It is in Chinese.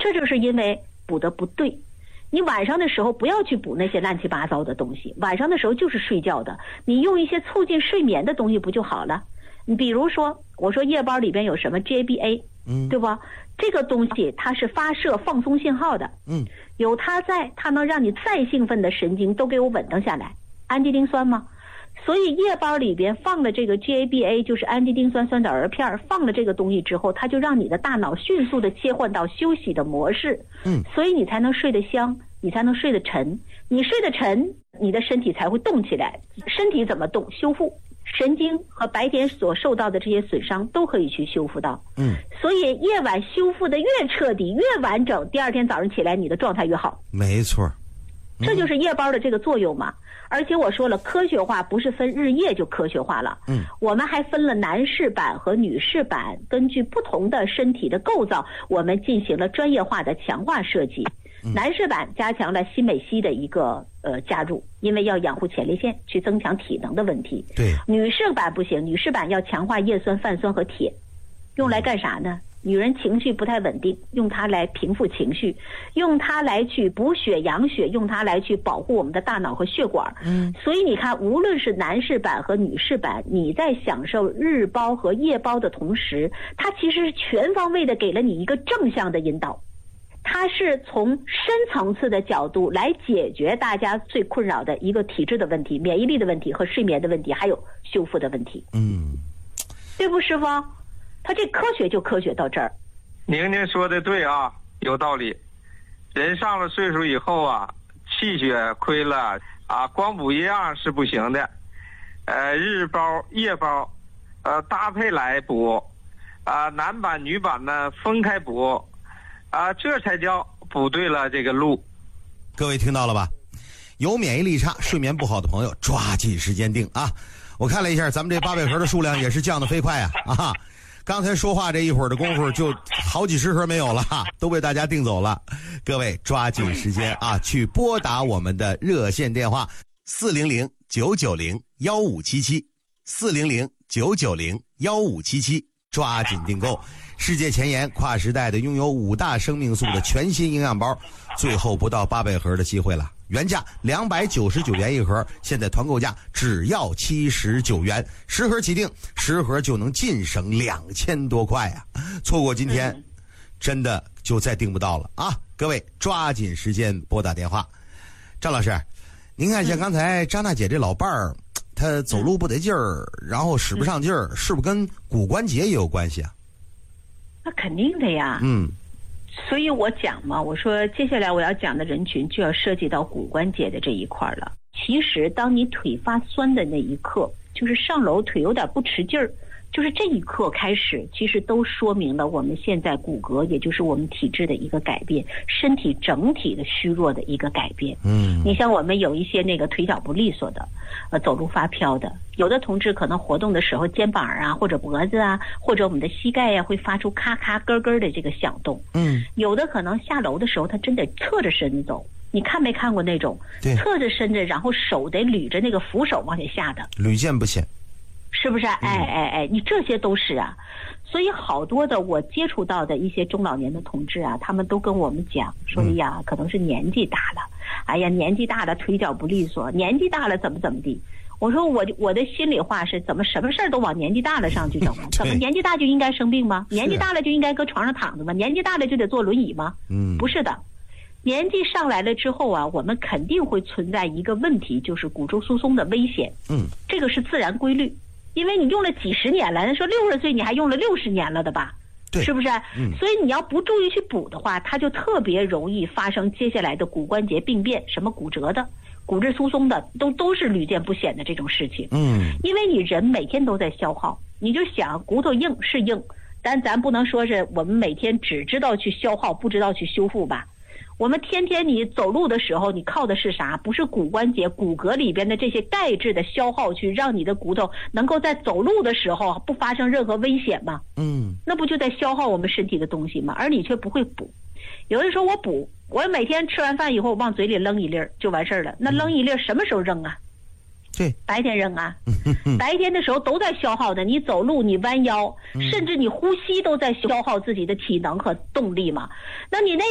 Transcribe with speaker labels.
Speaker 1: 这就是因为补的不对。你晚上的时候不要去补那些乱七八糟的东西，晚上的时候就是睡觉的，你用一些促进睡眠的东西不就好了？你比如说，我说夜包里边有什么 GABA， 对吧？这个东西它是发射放松信号的，有它在，它能让你再兴奋的神经都给我稳当下来。氨基丁酸吗？所以夜包里边放了这个 GABA， 就是氨基丁酸酸枣仁片，放了这个东西之后，它就让你的大脑迅速的切换到休息的模式，所以你才能睡得香，你才能睡得沉。你睡得沉，你的身体才会动起来。身体怎么动？修复。神经和白天所受到的这些损伤都可以去修复到，所以夜晚修复的越彻底越完整，第二天早上起来你的状态越好。
Speaker 2: 没错，
Speaker 1: 这就是夜包的这个作用嘛。而且我说了，科学化不是分日夜就科学化了，我们还分了男士版和女士版，根据不同的身体的构造，我们进行了专业化的强化设计。男士版加强了新美烯的一个加入，因为要养护前列腺，去增强体能的问题。
Speaker 2: 对，
Speaker 1: 女士版不行，女士版要强化叶酸、泛酸和铁，用来干啥呢？女人情绪不太稳定，用它来平复情绪，用它来去补血养血，用它来去保护我们的大脑和血管。所以你看，无论是男士版和女士版，你在享受日包和夜包的同时，它其实是全方位的给了你一个正向的引导。它是从深层次的角度来解决大家最困扰的一个体质的问题、免疫力的问题和睡眠的问题，还有修复的问题。对不，师傅？他这科学就科学到这儿。
Speaker 3: 宁宁说的对啊，有道理。人上了岁数以后啊，气血亏了啊，光补一样是不行的。日包、夜包，搭配来补，男版、女版呢分开补。这才叫补对了这个路。
Speaker 2: 各位听到了吧？有免疫力差、睡眠不好的朋友，抓紧时间定啊！我看了一下，咱们这800盒的数量也是降得飞快啊！刚才说话这一会儿的功夫，就好几十盒没有了，都被大家订走了。各位抓紧时间啊，去拨打我们的热线电话400-990-1577，400-990-1577，抓紧订购。世界前沿跨时代的拥有5大生命素的全新营养包，最后不到800盒的机会了。原价299元一盒，现在团购价只要79元，10盒起订，10盒就能净省2000多块啊！错过今天，真的就再订不到了啊！各位抓紧时间拨打电话。张老师，您看一下刚才张大姐这老伴儿，她走路不得劲儿，然后使不上劲儿，是不是跟骨关节也有关系啊？
Speaker 1: 那肯定的呀。所以我讲嘛，我说接下来我要讲的人群就要涉及到骨关节的这一块了。其实当你腿发酸的那一刻，就是上楼腿有点不持劲儿，就是这一刻开始，其实都说明了我们现在骨骼，也就是我们体质的一个改变，身体整体的虚弱的一个改变。你像我们有一些那个腿脚不利索的，走路发飘的，有的同志可能活动的时候肩膀啊或者脖子啊或者我们的膝盖啊会发出咔咔咯咯的这个响动。有的可能下楼的时候他真得侧着身子走，你看没看过那种侧着身子然后手得捋着那个扶手往下下的，
Speaker 2: 屡见不鲜。
Speaker 1: 是不是？你这些都是啊。所以好多的我接触到的一些中老年的同志啊，他们都跟我们讲说，呀，可能是年纪大了，哎呀，年纪大了腿脚不利索，年纪大了怎么地。我说我的心里话是，怎么什么事儿都往年纪大了上去整吗？怎么年纪大就应该生病吗？年纪大了就应该搁床上躺着吗？年纪大了就得坐轮椅吗？不是的。年纪上来了之后啊，我们肯定会存在一个问题，就是骨质疏松的危险。这个是自然规律。因为你用了几十年了，人说60岁你还用了60年了的吧，是不是？所以你要不注意去补的话，它就特别容易发生接下来的骨关节病变，什么骨折的、骨质疏松的，都是屡见不鲜的这种事情。因为你人每天都在消耗，你就想骨头硬是硬，但咱不能说是我们每天只知道去消耗，不知道去修复吧。我们天天你走路的时候，你靠的是啥？不是骨关节、骨骼里边的这些钙质的消耗，去让你的骨头能够在走路的时候不发生任何危险吗？那不就在消耗我们身体的东西吗？而你却不会补。有人说我补，我每天吃完饭以后往嘴里扔一粒就完事儿了。那扔一粒什么时候扔啊？
Speaker 2: 对，
Speaker 1: 白天扔啊。白天的时候都在消耗的，你走路你弯腰，甚至你呼吸都在消耗自己的体能和动力嘛。那你那